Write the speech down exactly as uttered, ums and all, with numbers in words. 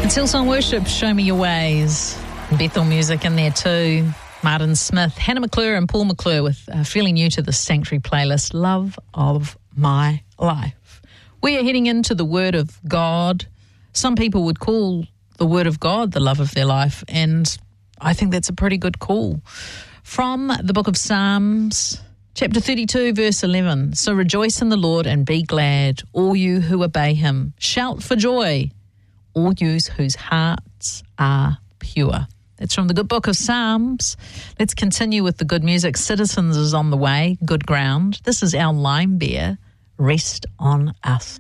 It's Hillsong Worship, Show Me Your Ways. Bethel music in there too. Martin Smith, Hannah McClure and Paul McClure with uh, fairly new to the Sanctuary playlist, Love of My Life. We are heading into the Word of God. Some people would call the Word of God the love of their life, and I think that's a pretty good call. From the book of Psalms, chapter thirty-two, verse eleven. So rejoice in the Lord and be glad, all you who obey him. Shout for joy, all you whose hearts are pure. That's from the good book of Psalms. Let's continue with the good music. Citizens is on the way, good ground. This is our Lime Bear, Rest on Us.